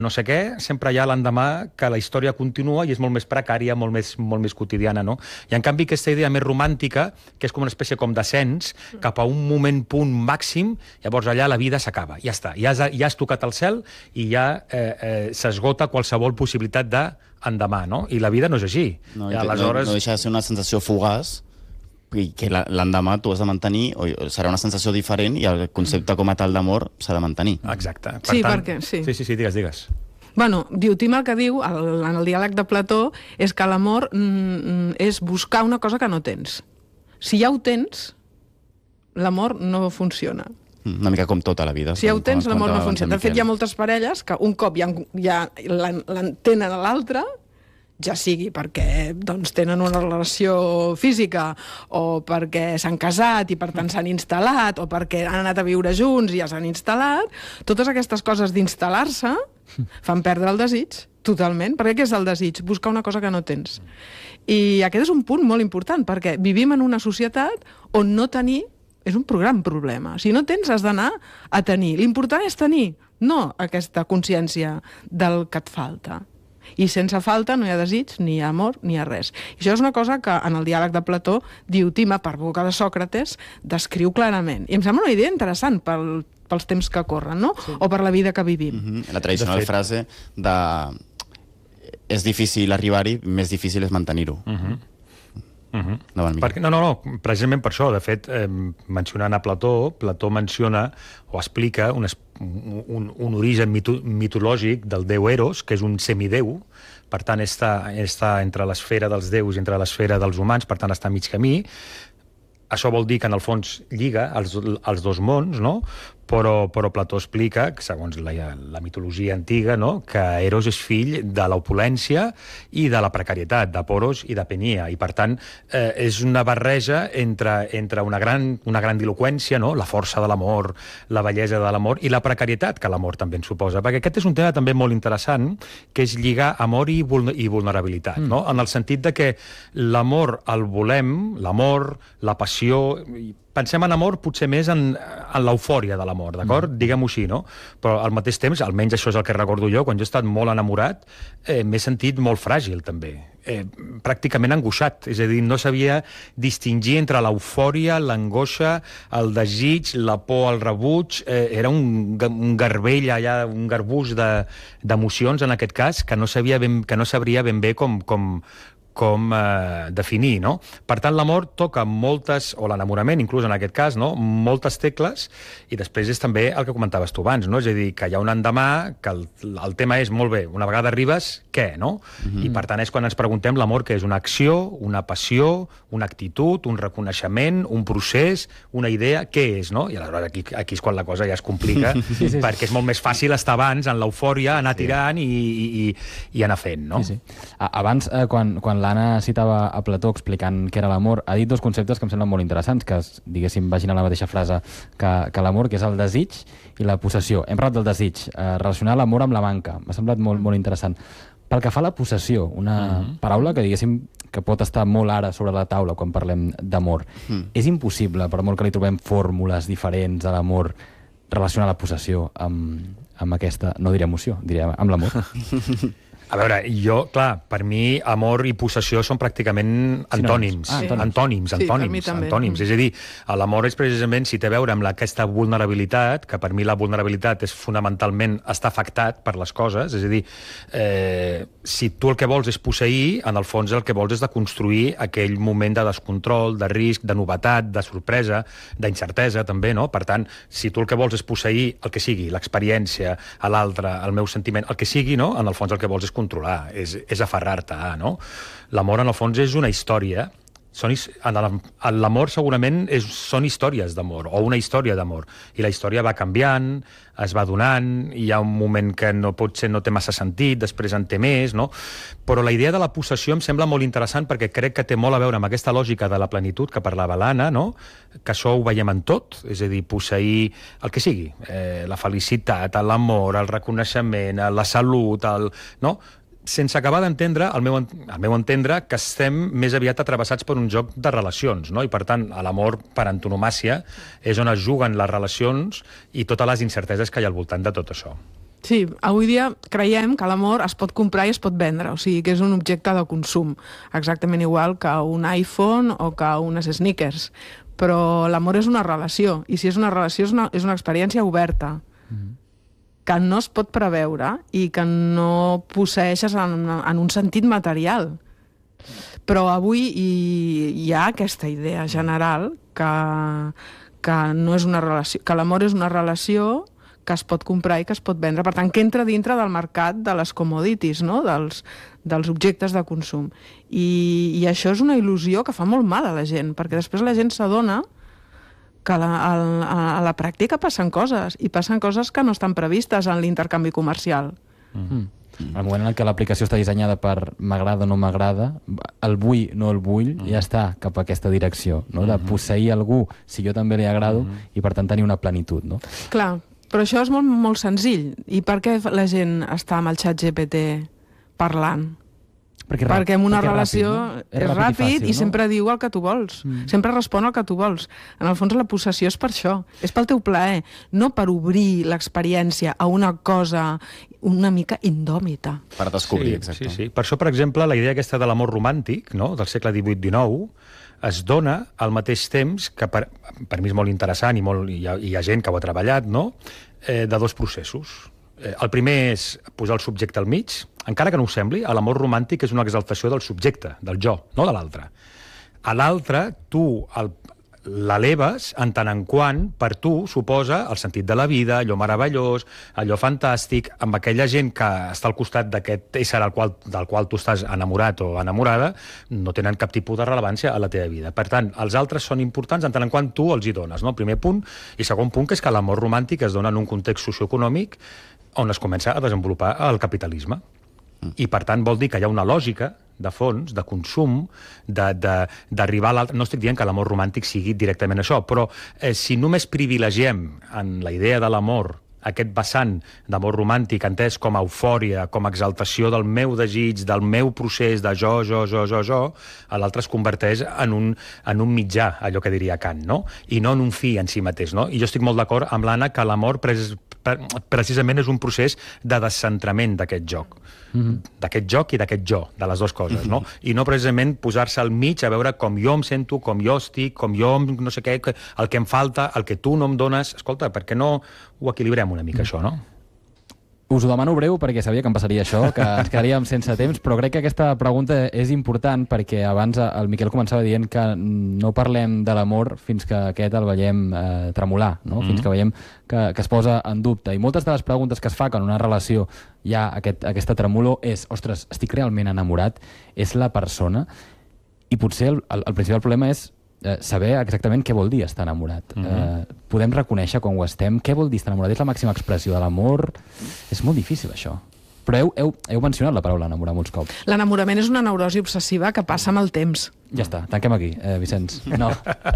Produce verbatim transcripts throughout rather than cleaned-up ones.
no sé què, sempre hi ha l'endemà que la història continua i és molt més precària, molt més, molt més quotidiana, no? I en canvi aquesta idea més romàntica, que és com una espècie com d'ascens, cap a un moment punt màxim, llavors allà la vida s'acaba, ja està, ja has, ja has tocat el cel i ja eh, eh, s'esgota qualsevol possibilitat d'endemà, no? I la vida no és així. No, I aleshores... no, no deixa de ser una sensació fugaç i que l'endemà tu has de mantenir, o serà una sensació diferent i el concepte com a tal d'amor s'ha de mantenir. Exacte. Per Sí, tant, perquè... Sí. Sí, sí, sí, digues, digues. Bueno, Diotima el que diu, el, en el diàleg de Plató, és que l'amor mm, és buscar una cosa que no tens. Si ja ho tens, l'amor no funciona. Una mica com tota la vida. Si ja ho tens, l'amor no funciona. De fet, hi ha moltes parelles que un cop ja, ja l'entenen a l'altre, ja sigui perquè doncs, tenen una relació física o perquè s'han casat i per tant s'han instal·lat o perquè han anat a viure junts i ja s'han instal·lat, totes aquestes coses d'instal·lar-se fan perdre el desig, totalment. Perquè què és el desig? Buscar una cosa que no tens. I aquest és un punt molt important, perquè vivim en una societat on no tenir és un gran problema. Si no tens, has d'anar a tenir. L'important és tenir, no aquesta consciència del que et falta. I sense falta no hi ha desig, ni hi ha amor, ni hi ha res. I això és una cosa que en el diàleg de Plató Diotima, per boca de Sòcrates, descriu clarament. I em sembla una idea interessant pel, pels temps que corren, no? Sí. O per la vida que vivim. Mm-hmm. La tradicional de frase de és difícil arribar-hi, més difícil és mantenir-ho. Mm-hmm. Uh-huh. No, Perquè, no, no, no, precisament per això. De fet, eh, mencionant a Plató, Plató menciona o explica un, un, un origen mito, mitològic del déu Eros, que és un semidéu, per tant està, està entre l'esfera dels déus i entre l'esfera dels humans, per tant està a mig camí. Això vol dir que en el fons lliga els, els dos mons, no? Però, però Plató explica, segons la, la mitologia antiga, no? Que Eros és fill de l'opulència i de la precarietat, de Poros i de Penia, i per tant eh, és una barreja entre, entre una gran, una gran diloqüència, no? La força de l'amor, la bellesa de l'amor i la precarietat que l'amor també en suposa, perquè aquest és un tema també molt interessant, que és lligar amor i, vulner i vulnerabilitat, mm. no? En el sentit de que l'amor el volem, l'amor, la passió... Pensem en amor potser més en, en l'eufòria de l'amor, d'acord? Mm. Diguem-ho així, no? Però al mateix temps, almenys això és el que recordo jo, quan jo he estat molt enamorat, eh, m'he sentit molt fràgil, també. Eh, pràcticament angoixat, és a dir, no sabia distingir entre l'eufòria, l'angoixa, el desig, la por al rebuig, eh, era un, un garbell allà, un garbús d'emocions, en aquest cas, que no, sabia ben, que no sabria ben bé com... com com eh, definir, no? Per tant, l'amor toca moltes, o l'enamorament, inclús en aquest cas, no? Moltes tecles, i després és també el que comentaves tu abans, no? És a dir, que hi ha un endemà, que el, el tema és, molt bé, una vegada arribes, què, no? Mm-hmm. I per tant és quan ens preguntem l'amor que és una acció, una passió, una actitud, un reconeixement, un procés, una idea, què és, no? I aleshores aquí, aquí és quan la cosa ja es complica, sí, sí, perquè és molt més fàcil estar abans en l'eufòria, anar tirant sí. i, i, i anar fent, no? Sí, sí. Abans, eh, quan, quan l'Anna citava a Plató explicant què era l'amor, ha dit dos conceptes que em semblen molt interessants, que, diguéssim, vagin a la mateixa frase que, que l'amor, que és el desig i la possessió. Hem parlat del desig, eh, relacionar l'amor amb la manca. M'ha semblat molt, molt interessant. Pel que fa a la possessió, una uh-huh. paraula que, diguéssim, que pot estar molt ara sobre la taula quan parlem d'amor. Uh-huh. És impossible, per molt que li trobem fórmules diferents a l'amor, relacionar la possessió amb, amb aquesta, no diré emoció, diré amb l'amor. A veure, jo, clar, per mi amor i possessió són pràcticament antònims. Ah, antònims, antònims, sí, antònims, antònims. És a dir, l'amor és precisament, si té a veure amb aquesta vulnerabilitat, que per mi la vulnerabilitat és fonamentalment estar afectat per les coses, és a dir, eh, si tu el que vols és posseir, en el fons el que vols és de construir aquell moment de descontrol, de risc, de novetat, de sorpresa, d'incertesa, també, no? Per tant, si tu el que vols és posseir el que sigui, l'experiència, a l'altre, el meu sentiment, el que sigui, no? En el fons el que vols és controlar, és, és aferrar-te, no? L'amor, en el fons, és una història. Són, l'amor, segurament, és, són històries d'amor, o una història d'amor. I la història va canviant, es va donant, hi ha un moment que no potser no té massa sentit, després en té més, no? Però la idea de la possessió em sembla molt interessant perquè crec que té molt a veure amb aquesta lògica de la plenitud que parlava l'Anna, no? Que això ho veiem en tot, és a dir, posseir el que sigui, eh, la felicitat, l'amor, el reconeixement, la salut, el... no? Sense acabar d'entendre, al meu, al meu entendre, que estem més aviat atravessats per un joc de relacions, no? I per tant, l'amor per antonomàcia és on es juguen les relacions i totes les incerteses que hi ha al voltant de tot això. Sí, avui dia creiem que l'amor es pot comprar i es pot vendre, o sigui que és un objecte de consum, exactament igual que un iPhone o que unes sneakers. Però l'amor és una relació, i si és una relació és una, és una experiència oberta, mm-hmm. que no es pot preveure i que no posseeixes en, en un sentit material. Però avui hi, hi ha aquesta idea general que, que, no és una relació, que l'amor és una relació que es pot comprar i que es pot vendre. Per tant, que entra dintre del mercat de les commodities, no? dels, dels objectes de consum. I, I això és una il·lusió que fa molt mal a la gent, perquè després la gent s'adona que a la, a, la, a la pràctica passen coses, i passen coses que no estan previstes en l'intercanvi comercial. Mm. Al moment en què l'aplicació està dissenyada per m'agrada o no m'agrada, el vull no el vull, mm. ja està cap a aquesta direcció, no? De posseir algú si jo també li agrado, mm. i per tant tenir una plenitud. No? Clar, però això és molt, molt senzill. I per què la gent està amb el xat G P T parlant? Perquè, perquè en una perquè relació ràpid, no? és, és ràpid, ràpid i, fàcil, i no? sempre diu el que tu vols. Mm. Sempre respon el que tu vols. En el fons la possessió és per això. És pel teu plaer, no per obrir l'experiència a una cosa una mica indòmita. Per descobrir, sí, exacte. Sí, sí. Per això, per exemple, la idea aquesta de l'amor romàntic, no?, del segle divuit dinou, es dona al mateix temps que per, per mi és molt interessant i, molt, hi, ha, hi ha gent que ho ha treballat, no?, eh, de dos processos. Eh, el primer és posar el subjecte al mig. Encara que no ho sembli, l'amor romàntic és una exaltació del subjecte, del jo, no de l'altre. A l'altre, tu el, l'eleves en tant en quant per tu suposa el sentit de la vida, allò meravellós, allò fantàstic, amb aquella gent que està al costat d'aquest ésser al qual, del qual tu estàs enamorat o enamorada, no tenen cap tipus de rellevància a la teva vida. Per tant, els altres són importants en tant en quant tu els hi dones, no? Primer punt. I segon punt, que és que l'amor romàntic es dona en un context socioeconòmic on es comença a desenvolupar el capitalisme. I, per tant, vol dir que hi ha una lògica de fons, de consum, d'arribar a l'altre. No estic dient que l'amor romàntic sigui directament això, però eh, si només privilegiem en la idea de l'amor aquest vessant d'amor romàntic entès com a eufòria, com a exaltació del meu desig, del meu procés de jo, jo, jo, jo, jo, l'altre es converteix en un, en un mitjà, allò que diria Kant, no? I no en un fi en si mateix, no? I jo estic molt d'acord amb l'Anna que l'amor pres, precisament és un procés de descentrament d'aquest joc. Mm-hmm. D'aquest joc i d'aquest jo, de les dues coses, no? I no precisament posar-se al mig a veure com jo em sento, com jo estic, com jo no sé què, el que em falta, el que tu no em dones. Escolta, per què no ho equilibrem una mica, mm. això, no? Us ho demano breu perquè sabia que em passaria això, que ens quedaríem sense temps, però crec que aquesta pregunta és important perquè abans el Miquel començava dient que no parlem de l'amor fins que aquest el veiem eh, tremolar, no? Mm-hmm. Fins que veiem que, que es posa en dubte. I moltes de les preguntes que es fa quan en una relació hi ha aquest, aquesta tremolor és, ostres, estic realment enamorat? És la persona? I potser el, el, el principal problema és Eh, saber exactament què vol dir estar enamorat. Mm-hmm. eh, podem reconèixer quan ho estem? Què vol dir estar enamorat? És la màxima expressió de l'amor? És molt difícil, això. Però heu, heu, heu mencionat la paraula enamorar molts cops. L'enamorament és una neurosi obsessiva que passa amb el temps. Ja està, tanquem aquí, eh, Vicenç. No.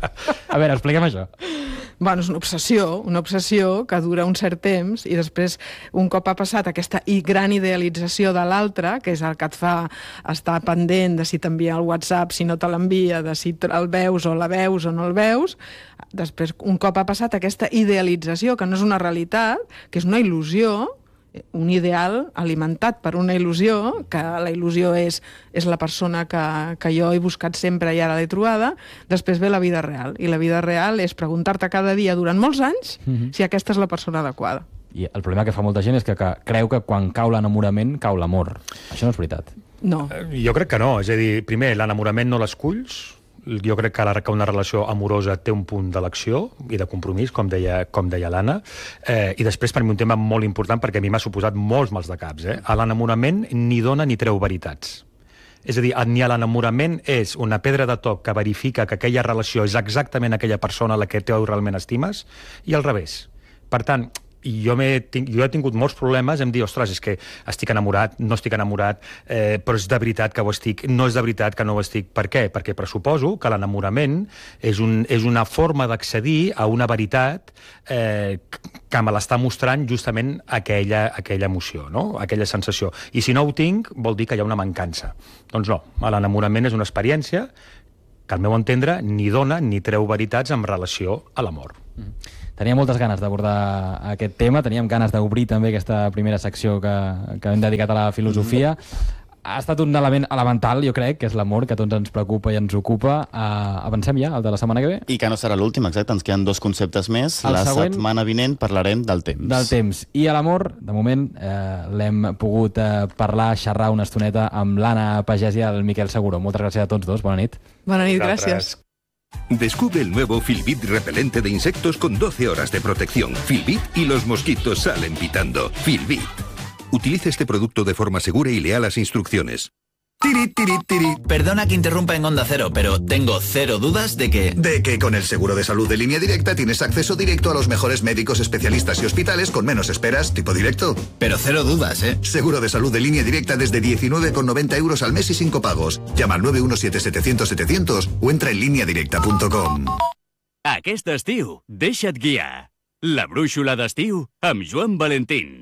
A veure, expliquem això. Bueno, és una obsessió, una obsessió que dura un cert temps i després, un cop ha passat aquesta gran idealització de l'altre, que és el que et fa estar pendent de si t'envia el WhatsApp, si no te l'envia, de si el veus o la veus o no el veus, després, un cop ha passat aquesta idealització, que no és una realitat, que és una il·lusió, un ideal alimentat per una il·lusió, que la il·lusió és, és la persona que, que jo he buscat sempre i ara l'he trobada, després ve la vida real. I la vida real és preguntar-te cada dia durant molts anys mm-hmm. si aquesta és la persona adequada. I el problema que fa molta gent és que, que creu que quan cau l'enamorament cau l'amor. Això no és veritat. No. Jo crec que no. És a dir, primer, l'enamorament no l'esculls. Jo crec que, la, que una relació amorosa té un punt d'elecció i de compromís, com deia, com deia l'Anna. Eh, I després, per mi, un tema molt important, perquè a mi m'ha suposat molts mals de caps. Eh? A l'enamorament ni dona ni treu veritats. És a dir, ni a l'enamorament és una pedra de toc que verifica que aquella relació és exactament aquella persona a la que tu realment estimes, i al revés. Per tant, jo, jo he tingut molts problemes en dir, ostres, és que estic enamorat, no estic enamorat, eh, però és de veritat que ho estic, no és de veritat que no ho estic. Per què? Perquè pressuposo que l'enamorament és, un, és una forma d'accedir a una veritat eh, que me l'està mostrant justament aquella, aquella emoció, no? Aquella sensació. I si no ho tinc, vol dir que hi ha una mancança. Doncs no, l'enamorament és una experiència que, al meu entendre, ni dona ni treu veritats en relació a l'amor. Mm. tenia moltes ganes d'abordar aquest tema, teníem ganes d'obrir també aquesta primera secció que, que hem dedicat a la filosofia. Mm. Ha estat un element elemental, jo crec, que és l'amor, que a tots ens preocupa i ens ocupa. Uh, avancem ja, el de la setmana que ve? I que no serà l'últim, exacte, ens queden dos conceptes més. El la següent, setmana vinent parlarem del temps. Del temps. I a l'amor, de moment, eh, l'hem pogut eh, parlar, xerrar una estoneta amb l'Anna Pagès i el Miquel Seguro. Moltes gràcies a tots dos, bona nit. Bona nit, gràcies. Descubre el nuevo Filbit repelente de insectos con doce horas de protección. Filbit y los mosquitos salen pitando. Filbit. Utilice este producto de forma segura y lea las instrucciones. Tiri, tiri, tiri. Perdona que interrumpa en Onda Cero, pero tengo cero dudas de que... De que con el seguro de salud de Línea Directa tienes acceso directo a los mejores médicos, especialistas y hospitales con menos esperas, tipo directo. Pero cero dudas, ¿eh? Seguro de salud de Línea Directa desde diecinueve con noventa euros al mes y cinco pagos. Llama al nueve uno siete setecientos setecientos o entra en línia directa punto com. Aquest estiu, deixa't guiar. La brúixola d'estiu amb Joan Valentín.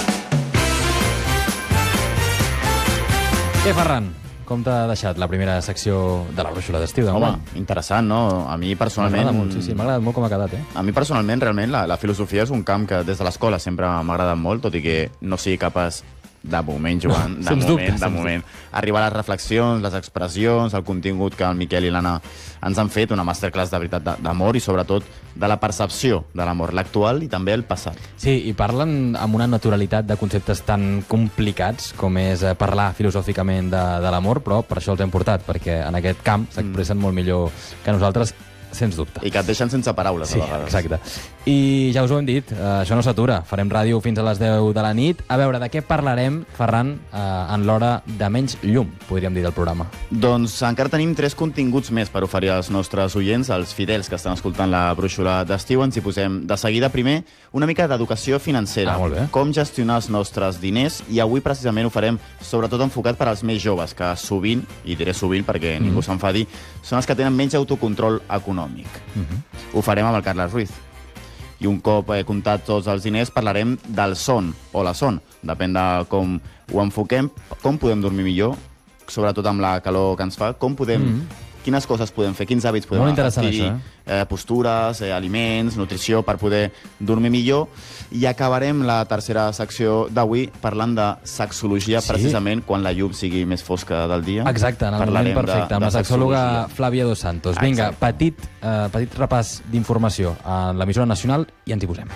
Què, Ferran? Com t'ha deixat la primera secció de la brúixola d'estiu? De Home, interessant, no? A mi personalment... M'agrada molt, sí, sí, m'ha agradat molt com ha quedat, eh? A mi personalment, realment, la, la filosofia és un camp que des de l'escola sempre m'ha agradat molt, tot i que no sigui capaç, de moment, Joan, de Sens moment, dubte, de moment, arribar a les reflexions, les expressions, el contingut que el Miquel i l'Anna ens han fet, una masterclass de veritat d'amor i sobretot de la percepció de l'amor, l'actual i també el passat. Sí, i parlen amb una naturalitat de conceptes tan complicats com és parlar filosòficament de, de l'amor, però per això els hem portat, perquè en aquest camp s'expressen mm. molt millor que nosaltres, sens dubte. I que et deixen sense paraules, sí, a vegades. Exacte. I ja us ho hem dit, eh, això no s'atura. Farem ràdio fins a les deu de la nit. A veure, de què parlarem, Ferran, eh, en l'hora de menys llum, podríem dir, del programa? Doncs encara tenim tres continguts més per oferir als nostres oients, als fidels que estan escoltant la brúixola d'estiu. Ens hi posem de seguida. Primer, una mica d'educació financera. Ah, molt bé. Com gestionar els nostres diners. I avui, precisament, ho farem sobretot enfocat per als més joves, que sovint, i diré sovint perquè mm. ningú s'enfadi, són els que tenen menys autocontrol econòmic. Mm-hmm. Ho farem amb el Carles Ruiz. I un cop eh, comptat tots els diners parlarem del son o la son, depèn de com ho enfoquem, com podem dormir millor, sobretot amb la calor que ens fa, com podem, mm-hmm. quines coses podem fer, quins hàbits podem adquirir, això, eh? Eh, postures, eh, aliments, nutrició, per poder dormir millor. I acabarem la tercera secció d'avui parlant de sexologia, sí. precisament quan la llum sigui més fosca del dia. Exacte, en el moment perfecte, de, amb la sexòloga Flàvia Dos Santos. Vinga, petit, eh, petit repàs d'informació a l'emissora nacional i ens hi posem.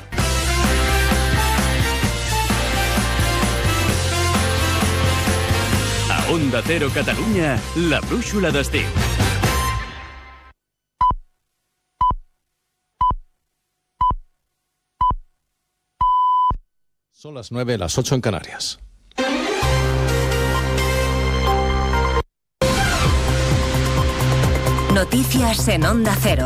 A Onda Cero Catalunya, la brúixola d'estiu. Son las nueve, las ocho en Canarias. Noticias en Onda Cero.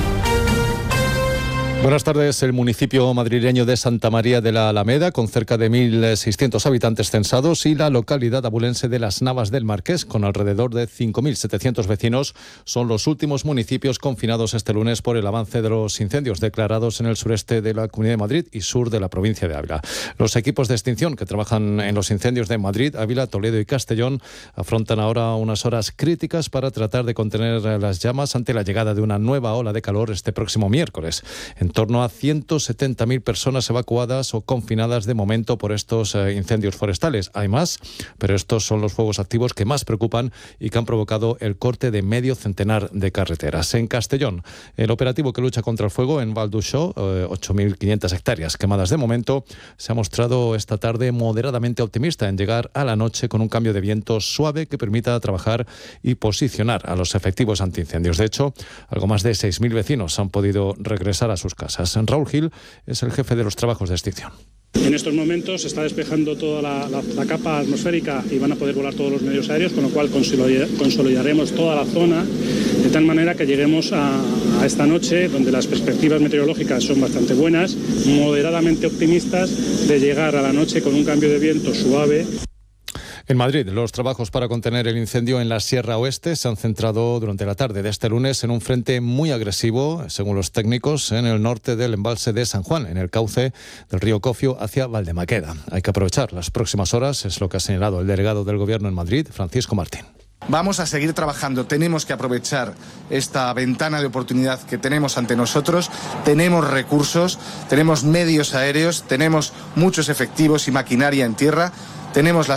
Buenas tardes. El municipio madrileño de Santa María de la Alameda, con cerca de mil seiscientos habitantes censados, y la localidad abulense de Las Navas del Marqués, con alrededor de cinco mil setecientos vecinos, son los últimos municipios confinados este lunes por el avance de los incendios declarados en el sureste de la Comunidad de Madrid y sur de la provincia de Ávila. Los equipos de extinción que trabajan en los incendios de Madrid, Ávila, Toledo y Castellón afrontan ahora unas horas críticas para tratar de contener las llamas ante la llegada de una nueva ola de calor este próximo miércoles. En torno a ciento setenta mil personas evacuadas o confinadas de momento por estos eh, incendios forestales. Hay más, pero estos son los fuegos activos que más preocupan y que han provocado el corte de medio centenar de carreteras. En Castellón, el operativo que lucha contra el fuego en Val d'Uixó, eh, ocho mil quinientas hectáreas quemadas de momento, se ha mostrado esta tarde moderadamente optimista en llegar a la noche con un cambio de viento suave que permita trabajar y posicionar a los efectivos antiincendios. De hecho, algo más de seis mil vecinos han podido regresar a sus casas. Raúl Gil es el jefe de los trabajos de extinción. En estos momentos se está despejando toda la, la, la capa atmosférica y van a poder volar todos los medios aéreos, con lo cual consolidaremos toda la zona de tal manera que lleguemos a, a esta noche, donde las perspectivas meteorológicas son bastante buenas, moderadamente optimistas, de llegar a la noche con un cambio de viento suave. En Madrid, los trabajos para contener el incendio en la Sierra Oeste se han centrado durante la tarde de este lunes en un frente muy agresivo, según los técnicos, en el norte del embalse de San Juan, en el cauce del río Cofio hacia Valdemaqueda. Hay que aprovechar las próximas horas, es lo que ha señalado el delegado del Gobierno en Madrid, Francisco Martín. Vamos a seguir trabajando, tenemos que aprovechar esta ventana de oportunidad que tenemos ante nosotros, tenemos recursos, tenemos medios aéreos, tenemos muchos efectivos y maquinaria en tierra, tenemos las